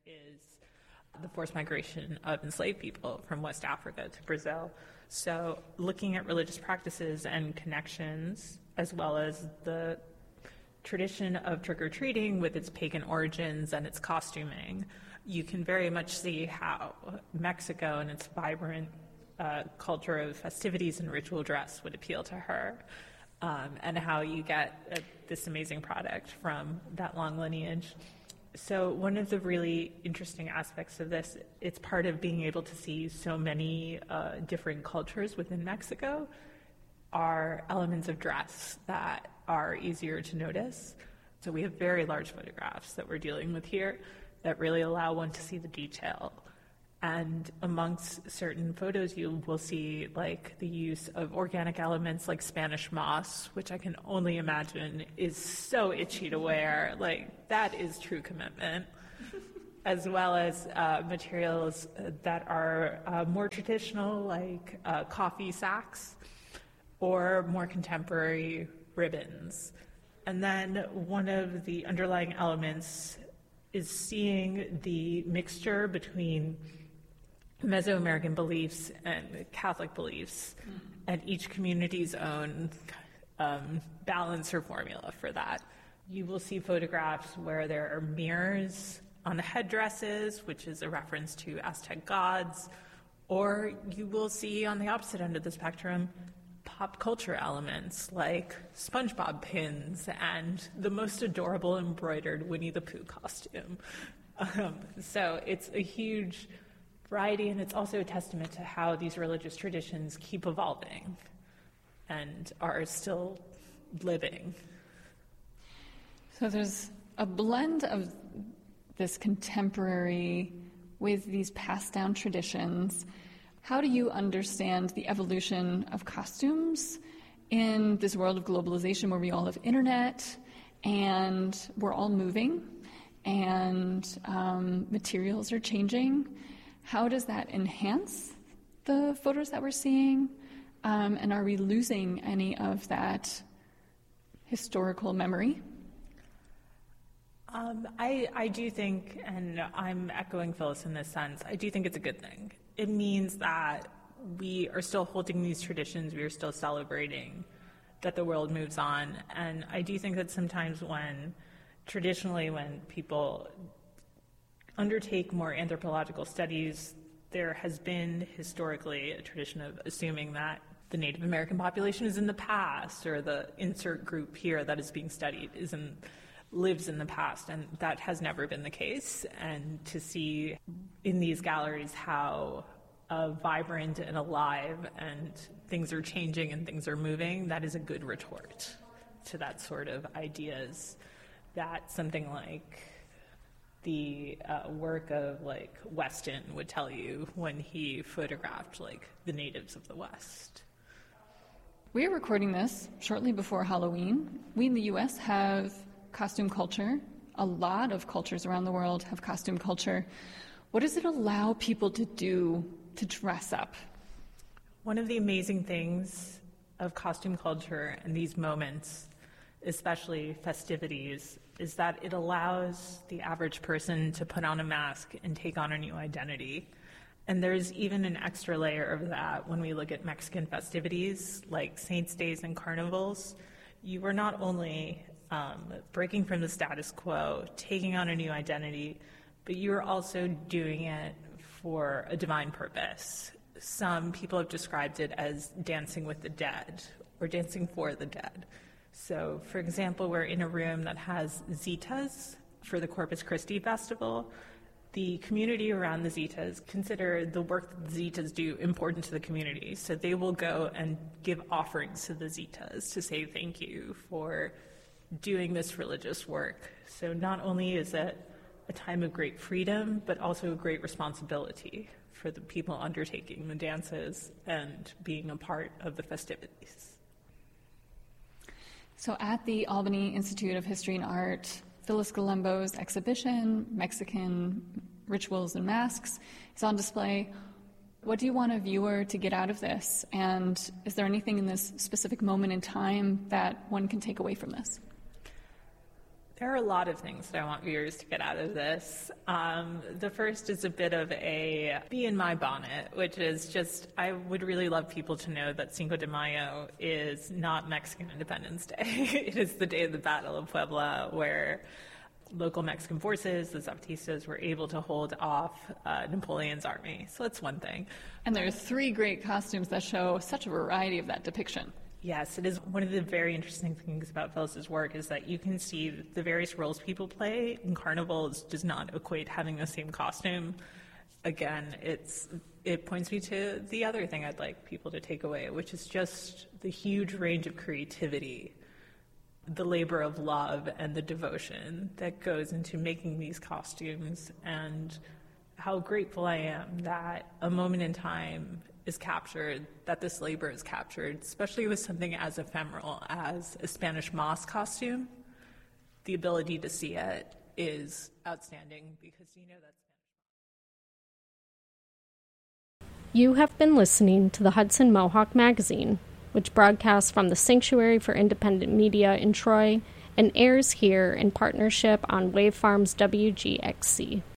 is the forced migration of enslaved people from West Africa to Brazil. So looking at religious practices and connections, as well as the tradition of trick-or-treating with its pagan origins and its costuming, you can very much see how Mexico and its vibrant culture of festivities and ritual dress would appeal to her, and how you get this amazing product from that long lineage. So one of the really interesting aspects of this, it's part of being able to see so many different cultures within Mexico, are elements of dress that are easier to notice. So we have very large photographs that we're dealing with here that really allow one to see the detail. And amongst certain photos, you will see like the use of organic elements like Spanish moss, which I can only imagine is so itchy to wear. Like, that is true commitment. As well as materials that are more traditional, like coffee sacks, or more contemporary ribbons. And then one of the underlying elements is seeing the mixture between Mesoamerican beliefs and Catholic beliefs, and each community's own balance or formula for that. You will see photographs where there are mirrors on the headdresses, which is a reference to Aztec gods, or you will see on the opposite end of the spectrum pop culture elements like SpongeBob pins and the most adorable embroidered Winnie the Pooh costume. So it's a huge variety, and it's also a testament to how these religious traditions keep evolving and are still living. So there's a blend of this contemporary with these passed down traditions. How do you understand the evolution of costumes in this world of globalization where we all have internet and we're all moving and materials are changing? How does that enhance the photos that we're seeing? And are we losing any of that historical memory? I do think, and I'm echoing Phyllis in this sense, I do think it's a good thing. It means that we are still holding these traditions, we are still celebrating that the world moves on. And I do think that sometimes traditionally when people undertake more anthropological studies, there has been historically a tradition of assuming that the Native American population is in the past, or the insert group here that is being studied lives in the past, and that has never been the case. And to see in these galleries how vibrant and alive and things are changing and things are moving, that is a good retort to that sort of ideas that something like the work of like Weston would tell you when he photographed like the natives of the West. We are recording this shortly before Halloween. We in the U.S. have costume culture. A lot of cultures around the world have costume culture. What does it allow people to do to dress up? One of the amazing things of costume culture and these moments, especially festivities, is that it allows the average person to put on a mask and take on a new identity. And there's even an extra layer of that when we look at Mexican festivities like Saints' Days and carnivals. You are not only breaking from the status quo, taking on a new identity, but you are also doing it for a divine purpose. Some people have described it as dancing with the dead or dancing for the dead. So, for example, we're in a room that has Zitas for the Corpus Christi Festival. The community around the Zitas consider the work that the Zitas do important to the community. So they will go and give offerings to the Zitas to say thank you for doing this religious work. So not only is it a time of great freedom, but also a great responsibility for the people undertaking the dances and being a part of the festivities. So at the Albany Institute of History and Art, Phyllis Galembo's exhibition, Mexican Rituals and Masks, is on display. What do you want a viewer to get out of this? And is there anything in this specific moment in time that one can take away from this? There are a lot of things that I want viewers to get out of this. The first is a bit of a bee in my bonnet, which is just, I would really love people to know that Cinco de Mayo is not Mexican Independence Day. It is the day of the Battle of Puebla, where local Mexican forces, the Zapatistas, were able to hold off Napoleon's army. So that's one thing. And there are 3 great costumes that show such a variety of that depiction. Yes, it is. One of the very interesting things about Phyllis's work is that you can see the various roles people play in carnivals does not equate having the same costume. Again, it points me to the other thing I'd like people to take away, which is just the huge range of creativity, the labor of love and the devotion that goes into making these costumes, and how grateful I am that a moment in time is captured, that this labor is captured, especially with something as ephemeral as a Spanish moss costume. The ability to see it is outstanding because you know that's Spanish. You have been listening to the Hudson Mohawk Magazine, which broadcasts from the Sanctuary for Independent Media in Troy and airs here in partnership on Wave Farms WGXC.